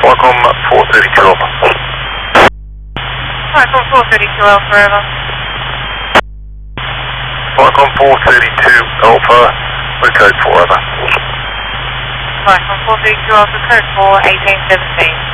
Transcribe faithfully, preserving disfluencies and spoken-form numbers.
Falcon four thirty-two Alpha. Falcon four thirty-two Alpha, over. Falcon four thirty-two Alpha, with code four, over. Falcon four thirty-two Alpha, code four, eighteen seventeen.